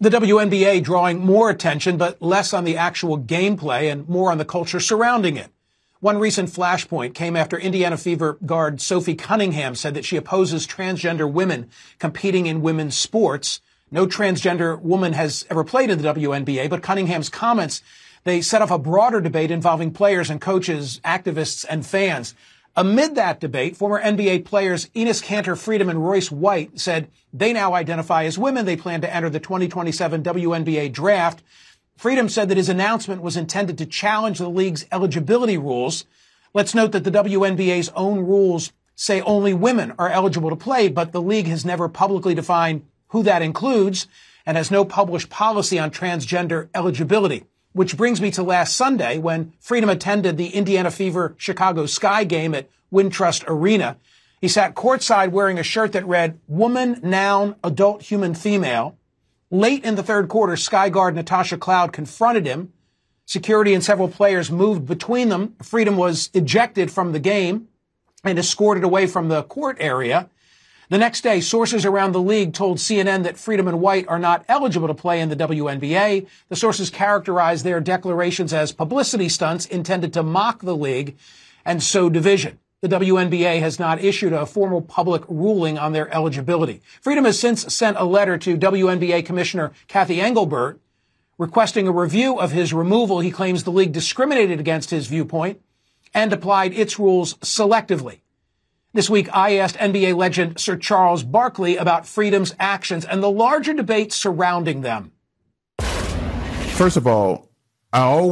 The WNBA drawing more attention, but less on the actual gameplay and more on the culture surrounding it. One recent flashpoint came after Indiana Fever guard Sophie Cunningham said that she opposes transgender women competing in women's sports. No transgender woman has ever played in the WNBA, but Cunningham's comments, they set off a broader debate involving players and coaches, activists, and fans. Amid that debate, former NBA players Enes Kanter Freedom and Royce White said they now identify as women. They plan to enter the 2027 WNBA draft. Freedom said that his announcement was intended to challenge the league's eligibility rules. Let's note that the WNBA's own rules say only women are eligible to play, but the league has never publicly defined who that includes and has no published policy on transgender eligibility. Which brings me to last Sunday when Freedom attended the Indiana Fever Chicago Sky game at Wintrust Arena. He sat courtside wearing a shirt that read, "Woman, noun, adult, human, female." Late in the third quarter, Sky guard Natasha Cloud confronted him. Security and several players moved between them. Freedom was ejected from the game and escorted away from the court area. The next day, sources around the league told CNN that Freedom and White are not eligible to play in the WNBA. The sources characterized their declarations as publicity stunts intended to mock the league and sow division. The WNBA has not issued a formal public ruling on their eligibility. Freedom has since sent a letter to WNBA Commissioner Kathy Engelbert requesting a review of his removal. He claims the league discriminated against his viewpoint and applied its rules selectively. This week, I asked NBA legend Sir Charles Barkley about Freedom's actions and the larger debate surrounding them. First of all, I always